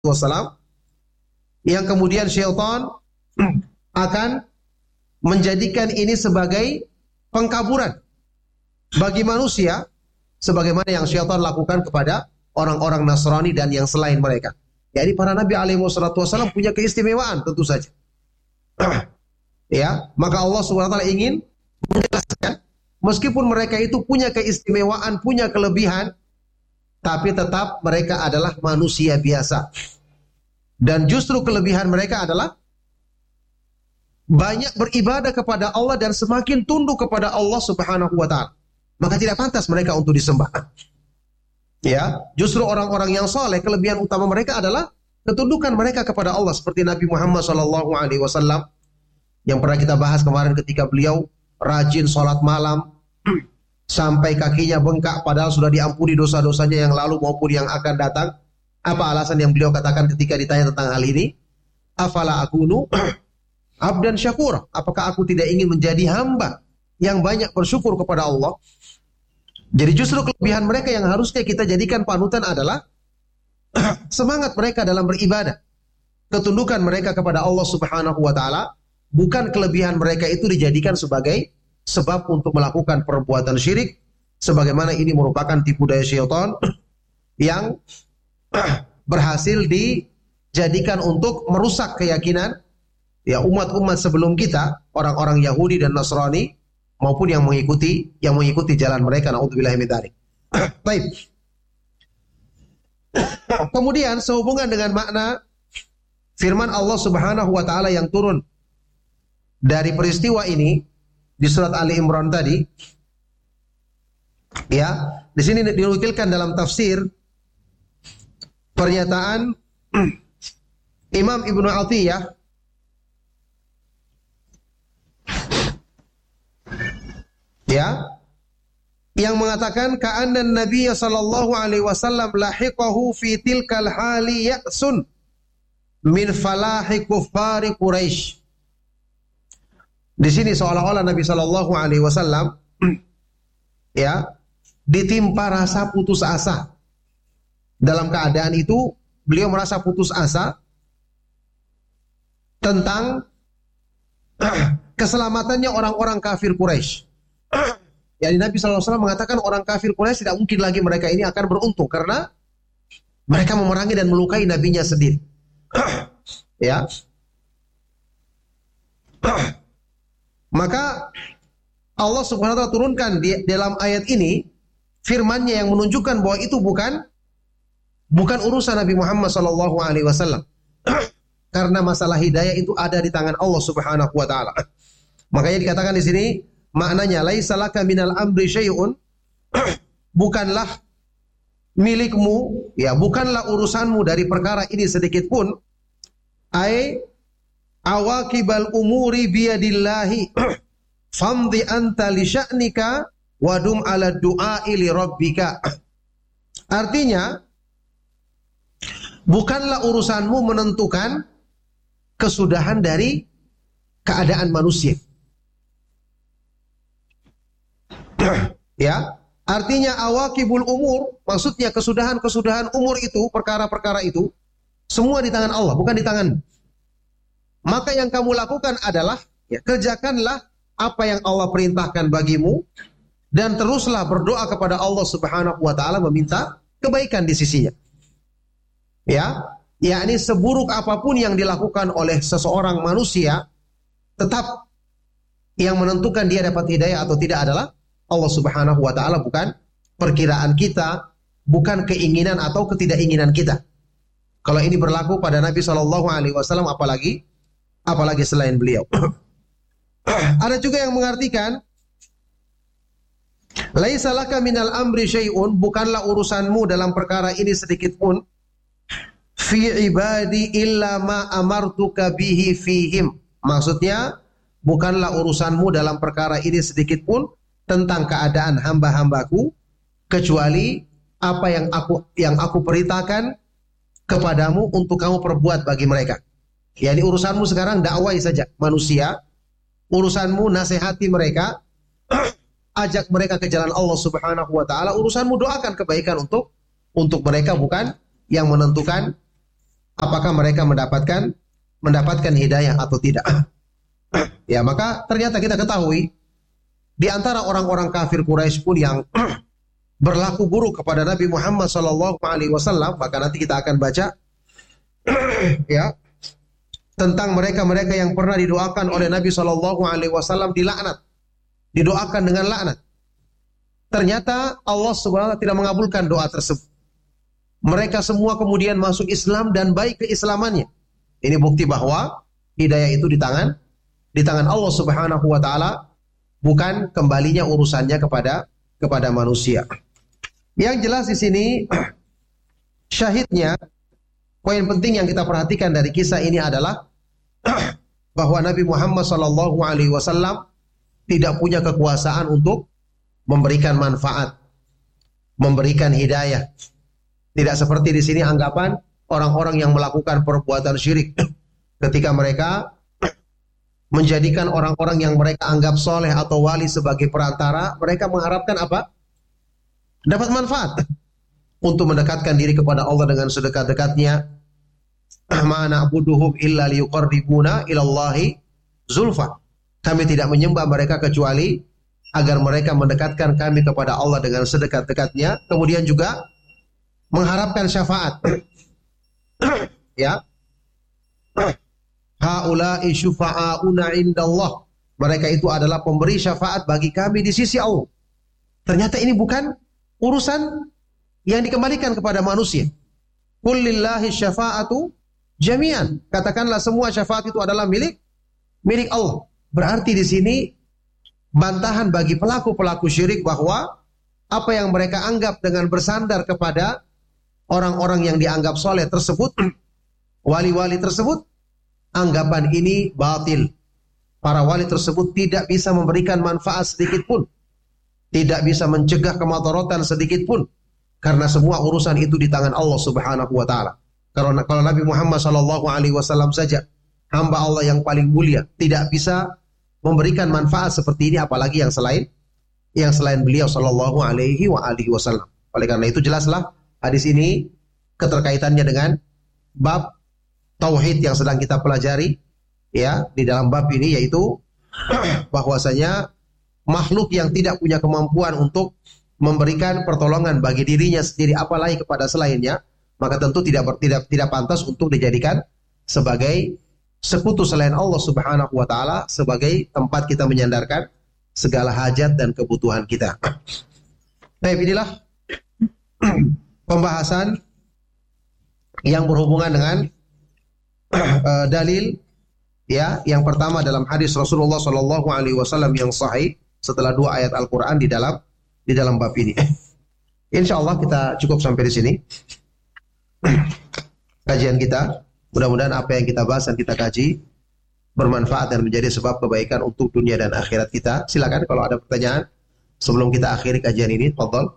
Wassalam, yang kemudian syaitan akan menjadikan ini sebagai pengkaburan bagi manusia, sebagaimana yang syaitan lakukan kepada orang-orang Nasrani dan yang selain mereka. Jadi para nabi alaihi wasallam punya keistimewaan tentu saja. Ya, maka Allah Subhanahu wa taala ingin menjelaskan meskipun mereka itu punya keistimewaan, punya kelebihan, tapi tetap mereka adalah manusia biasa. Dan justru kelebihan mereka adalah banyak beribadah kepada Allah dan semakin tunduk kepada Allah Subhanahu wa taala. Maka tidak pantas mereka untuk disembah. Ya, justru orang-orang yang soleh, kelebihan utama mereka adalah ketundukan mereka kepada Allah, seperti Nabi Muhammad SAW yang pernah kita bahas kemarin ketika beliau rajin sholat malam sampai kakinya bengkak padahal sudah diampuni dosa-dosanya yang lalu maupun yang akan datang. Apa alasan yang beliau katakan ketika ditanya tentang hal ini? Afala akunu abdan syakura, apakah aku tidak ingin menjadi hamba yang banyak bersyukur kepada Allah? Jadi justru kelebihan mereka yang harusnya kita jadikan panutan adalah semangat mereka dalam beribadah, ketundukan mereka kepada Allah Subhanahu wa taala, bukan kelebihan mereka itu dijadikan sebagai sebab untuk melakukan perbuatan syirik, sebagaimana ini merupakan tipu daya syaitan yang berhasil dijadikan untuk merusak keyakinan ya umat-umat sebelum kita, orang-orang Yahudi dan Nasrani, maupun yang mengikuti jalan mereka. Na'udzubillahi min dzalik. Baik. Kemudian sehubungan dengan makna firman Allah Subhanahu wa taala yang turun dari peristiwa ini di surat Ali Imran tadi, ya, di sini dinukilkan dalam tafsir pernyataan Imam Ibnu Athiyah ya, yang mengatakan ka'anna Nabi sallallahu alaihi wasallam lahiqahu fi tilkal hali ya'sun min falahi kuffari Quraisy. Di sini seolah-olah Nabi sallallahu alaihi wasallam ya ditimpa rasa putus asa. Dalam keadaan itu beliau merasa putus asa tentang keselamatannya orang-orang kafir Quraisy. Yani Nabi SAW mengatakan orang kafir Quraisy tidak mungkin lagi mereka ini akan beruntung karena mereka memerangi dan melukai nabinya sendiri. Ya. Maka Allah Subhanahu wa taala turunkan di dalam ayat ini firman-Nya yang menunjukkan bahwa itu bukan urusan Nabi Muhammad SAW. Karena masalah hidayah itu ada di tangan Allah Subhanahu wa taala. Makanya dikatakan di sini maknanya laisa laka minal amri syai'un, bukanlah milikmu, ya bukanlah urusanmu dari perkara ini sedikit pun. Ai awaqibal umuri biyadillahi famdi anta li sya'nika wadum ala du'ai li rabbika. Artinya bukanlah urusanmu menentukan kesudahan dari keadaan manusia. Ya, artinya awaqibul umur, maksudnya kesudahan umur itu, perkara-perkara itu semua di tangan Allah, bukan di tanganmu. Maka yang kamu lakukan adalah ya, kerjakanlah apa yang Allah perintahkan bagimu dan teruslah berdoa kepada Allah Subhanahu wa taala meminta kebaikan di sisinya. Ya, yakni seburuk apapun yang dilakukan oleh seseorang manusia, tetap yang menentukan dia dapat hidayah atau tidak adalah Allah Subhanahu wa taala, bukan perkiraan kita, bukan keinginan atau ketidakinginan kita. Kalau ini berlaku pada Nabi Shallallahu alaihi wasallam, apalagi selain beliau. Ada juga yang mengartikan laisa laka minal amri syai'un, bukanlah urusanmu dalam perkara ini sedikit pun, fi ibadi illa ma amartuka bihi fihim. Maksudnya bukanlah urusanmu dalam perkara ini sedikit pun tentang keadaan hamba-hambaku, kecuali apa yang aku perintahkan kepadamu untuk kamu perbuat bagi mereka. Yani urusanmu sekarang dakwai saja manusia, urusanmu nasihati mereka, ajak mereka ke jalan Allah Subhanahu wa taala, urusanmu doakan kebaikan untuk mereka, bukan yang menentukan apakah mereka mendapatkan hidayah atau tidak. Ya, maka ternyata kita ketahui di antara orang-orang kafir Quraisy pun yang berlaku buruk kepada Nabi Muhammad SAW, maka nanti kita akan baca ya tentang mereka-mereka yang pernah didoakan oleh Nabi SAW dilaknat, didoakan dengan laknat. Ternyata Allah SWT tidak mengabulkan doa tersebut. Mereka semua kemudian masuk Islam dan baik keislamannya. Ini bukti bahwa hidayah itu di tangan Allah Subhanahu wa taala, bukan kembalinya urusannya kepada manusia. Yang jelas di sini syahidnya, poin penting yang kita perhatikan dari kisah ini adalah bahwa Nabi Muhammad SAW tidak punya kekuasaan untuk memberikan manfaat, memberikan hidayah. Tidak seperti di sini anggapan orang-orang yang melakukan perbuatan syirik ketika mereka menjadikan orang-orang yang mereka anggap soleh atau wali sebagai perantara, mereka mengharapkan apa? Dapat manfaat untuk mendekatkan diri kepada Allah dengan sedekat-dekatnya. Ma na'buduhum illa liyuqarribuna ilallahi zulfa. Kami tidak menyembah mereka kecuali agar mereka mendekatkan kami kepada Allah dengan sedekat-dekatnya. Kemudian juga mengharapkan syafaat. Ya. Haula'i syufa'auna indallah. Mereka itu adalah pemberi syafaat bagi kami di sisi Allah. Ternyata ini bukan urusan yang dikembalikan kepada manusia. Qul lillahi syafa'atu jami'an. Katakanlah semua syafaat itu adalah milik Allah. Berarti di sini bantahan bagi pelaku-pelaku syirik bahwa apa yang mereka anggap dengan bersandar kepada orang-orang yang dianggap soleh tersebut, wali-wali tersebut, anggapan ini batil. Para wali tersebut tidak bisa memberikan manfaat sedikit pun, tidak bisa mencegah kemadharatan sedikit pun, karena semua urusan itu di tangan Allah Subhanahu wa taala. Kalau Nabi Muhammad SAW saja, hamba Allah yang paling mulia, tidak bisa memberikan manfaat seperti ini, apalagi yang selain beliau sallallahu alaihi wasallam. Oleh karena itu jelaslah hadis ini keterkaitannya dengan bab tauhid yang sedang kita pelajari, ya, di dalam bab ini, yaitu bahwasanya makhluk yang tidak punya kemampuan untuk memberikan pertolongan bagi dirinya sendiri, apalagi kepada selainnya, maka tentu tidak pantas untuk dijadikan sebagai sekutu selain Allah Subhanahu wa taala, sebagai tempat kita menyandarkan segala hajat dan kebutuhan kita. Baik, inilah pembahasan yang berhubungan dengan dalil, ya, yang pertama dalam hadis Rasulullah sallallahu alaihi wasallam yang sahih setelah 2 ayat Al-Qur'an di dalam bab ini. Insyaallah kita cukup sampai di sini kajian kita. Mudah-mudahan apa yang kita bahas dan kita kaji bermanfaat dan menjadi sebab kebaikan untuk dunia dan akhirat kita. Silakan kalau ada pertanyaan sebelum kita akhiri kajian ini, tafadhol.